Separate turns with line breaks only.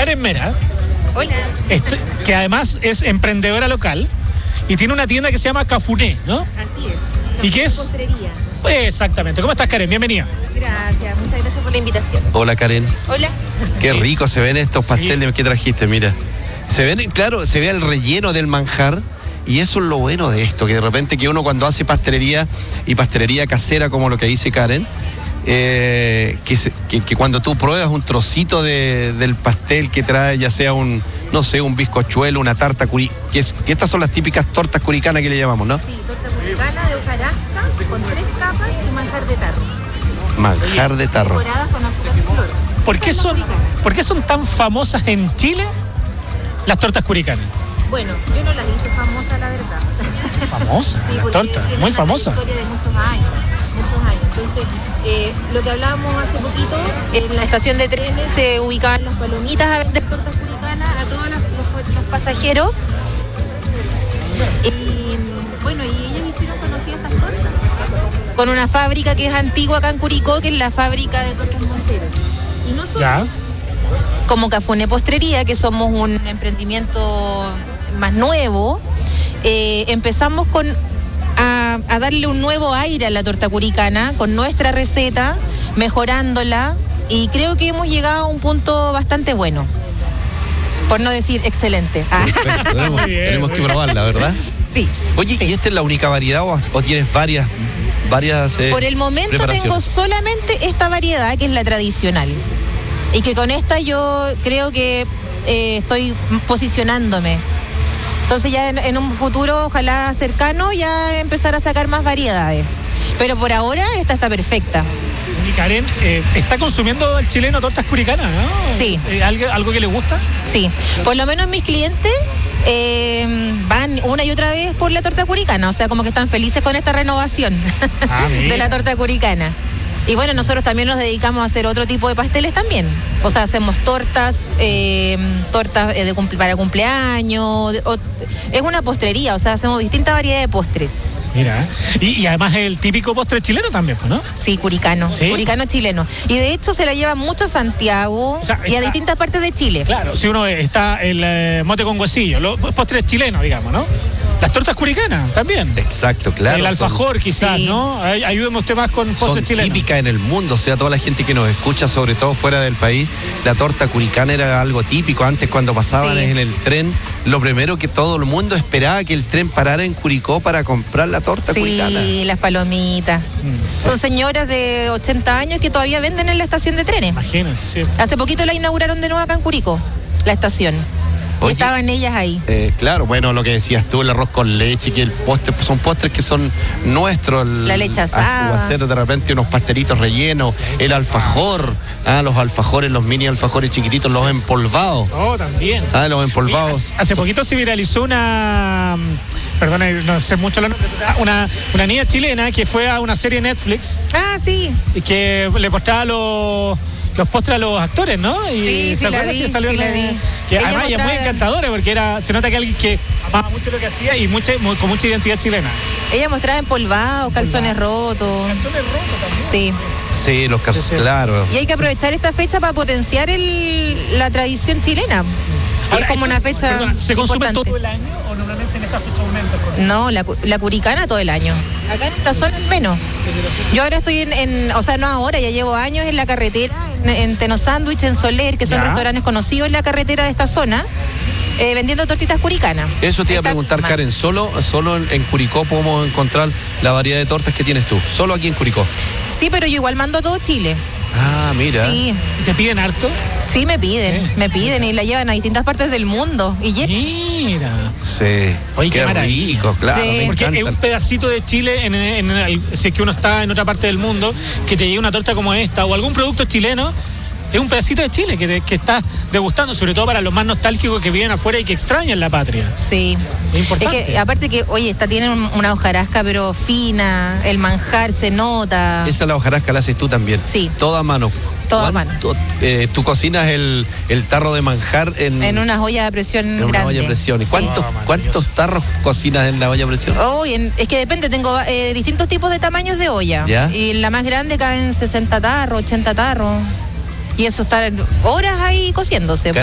Karen Mera.
Hola.
Que además es emprendedora local y tiene una tienda que se llama Cafuné, ¿no?
Así es.
¿Y qué es?
Postrería.
Exactamente. ¿Cómo estás, Karen? Bienvenida.
Gracias, muchas gracias por la invitación.
Hola, Karen.
Hola.
Qué rico se ven estos pasteles que trajiste, mira. Se ven, claro, se ve el relleno del manjar. Y eso es lo bueno de esto, que de repente que uno cuando hace pastelería y pastelería casera, como lo que dice Karen, que cuando tú pruebas un trocito del pastel que trae, ya sea un bizcochuelo, una tarta que estas son las típicas tortas curicanas que le llamamos, ¿no?
Sí, torta curicana de hojarasca con 3 capas y manjar de tarro.
Manjar de tarro.
Decoradas con azúcar de flor.
¿Por qué son tan famosas en Chile las tortas curicanas?
Bueno, yo no las hice famosas, la verdad.
Famosa,
sí,
la torta, muy famosa.
Es una historia de muchos años. Entonces, lo que hablábamos hace poquito, en la estación de trenes se ubicaban las palomitas a vender tortas curicanas a todos los pasajeros. Y bueno, y ellas hicieron conocidas estas tortas. Con una fábrica que es antigua acá en Curicó, que es la fábrica de tortas Montero. Y no solo
Ya.
como Cafuné Postrería, que somos un emprendimiento más nuevo, empezamos a darle un nuevo aire a la torta curicana con nuestra receta, mejorándola, y creo que hemos llegado a un punto bastante bueno, por no decir excelente.
Tenemos que probarla, ¿verdad?
Sí.
Oye,
sí.
¿Y esta es la única variedad o tienes varias
Por el momento tengo solamente esta variedad, que es la tradicional. Y que con esta yo creo que estoy posicionándome. Entonces ya en un futuro, ojalá cercano, ya empezar a sacar más variedades. Pero por ahora esta está perfecta.
Y Karen, ¿está consumiendo el chileno tortas curicanas, no?
Sí.
¿Algo que le gusta?
Sí. Por lo menos mis clientes van una y otra vez por la torta curicana. O sea, como que están felices con esta renovación de la torta curicana. Y bueno, nosotros también nos dedicamos a hacer otro tipo de pasteles también. O sea, hacemos tortas para cumpleaños. Es una postrería, o sea, hacemos distintas variedades de postres.
Mira, y además el típico postre chileno también, ¿no?
Sí, curicano.
¿Sí?
Curicano chileno. Y de hecho se la lleva mucho a Santiago, o sea, y a distintas partes de Chile.
Claro, si uno está el mote con huesillo, los postres chilenos, digamos, ¿no? Las tortas curicanas también.
Exacto, claro.
El alfajor quizás, sí. ¿No? Ayúdeme usted más con postres chilenos.
Son típicas en el mundo, o sea, toda la gente que nos escucha, sobre todo fuera del país, la torta curicana era algo típico. Antes, cuando pasaban en el tren, lo primero que todo el mundo esperaba que el tren parara en Curicó para comprar la torta curicana.
Sí, las palomitas. Son señoras de 80 años que todavía venden en la estación de trenes.
Imagínense, sí.
Hace poquito la inauguraron de nuevo acá en Curicó, la estación. Y estaban ellas ahí.
Claro, bueno, lo que decías tú, el arroz con leche, que el postre, son postres que son nuestros.
La leche asada.
Hacer de repente unos pastelitos rellenos, el alfajor, los alfajores, los mini alfajores chiquititos, los empolvados.
Oh, también.
Los empolvados.
Hace poquito se viralizó perdona, no sé mucho la nombre, una niña chilena que fue a una serie Netflix.
Ah, sí.
Y que le mostraba los postres a los actores, ¿no? Y
sí, la vi,
que salió
sí la vi.
Que además ella es muy encantadora porque se nota que alguien que amaba mucho lo que hacía y con mucha identidad chilena.
Ella mostraba empolvados, calzones rotos.
Calzones rotos también.
Sí.
Sí, los calzones, claro.
Y hay que aprovechar esta fecha para potenciar la tradición chilena. Ahora, es como una fecha.
Perdona, ¿se consume
importante
todo el año o normalmente en esta fecha aumenta?
No, la curicana todo el año. Acá en esta zona al menos. Yo ahora estoy o sea, no ahora, ya llevo años en la carretera, en Teno Sándwich, en Soler, que son restaurantes conocidos en la carretera de esta zona, vendiendo tortitas curicanas.
Eso te iba a preguntar, Karen, ¿solo en Curicó podemos encontrar la variedad de tortas que tienes tú? ¿Solo aquí en Curicó?
Sí, pero yo igual mando a todo Chile.
Ah, mira.
Sí.
¿Te piden harto?
Sí, me piden y la llevan a distintas partes del mundo.
Mira.
Sí.
Oye, qué
rico, claro.
Sí.
Porque es un pedacito de Chile, si es que uno está en otra parte del mundo, que te llegue una torta como esta o algún producto chileno. Es un pedacito de Chile que estás degustando, sobre todo para los más nostálgicos que viven afuera y que extrañan la patria.
Sí.
Es importante.
Es que, aparte que, oye, esta tiene una hojarasca, pero fina, el manjar se nota.
Esa la hojarasca la haces tú también.
Sí.
Toda a mano.
Toda a mano.
Tú cocinas el tarro de manjar en
una olla de presión grande.
Una olla de presión. ¿Y cuántos tarros cocinas en la olla de presión?
Es que depende, tengo distintos tipos de tamaños de olla.
¿Ya?
Y en la más grande caben 60 tarros, 80 tarros. Y eso está horas ahí cociéndose.